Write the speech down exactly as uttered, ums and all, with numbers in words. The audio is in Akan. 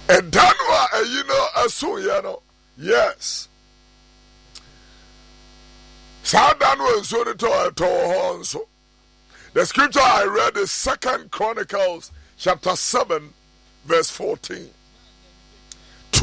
ɛda no a ɛyi no ɛsoyɛ no, yes, saa da no a nsuo no tɔ ɛtɔ wɔ hɔ nso. The scripture I read is Second Chronicles chapter seven verse fourteen.